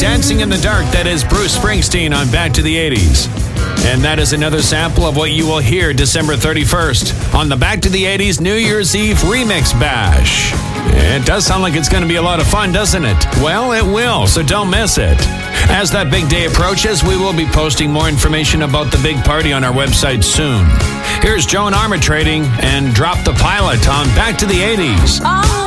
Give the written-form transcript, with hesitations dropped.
Dancing in the Dark. That is Bruce Springsteen on Back to the 80s. And that is another sample of what you will hear December 31st on the Back to the 80s New Year's Eve Remix Bash. It does sound like it's going to be a lot of fun, doesn't it? Well, it will, so don't miss it. As that big day approaches, we will be posting more information about the big party on our website soon. Here's Joan Armatrading and Drop the Pilot on Back to the 80s.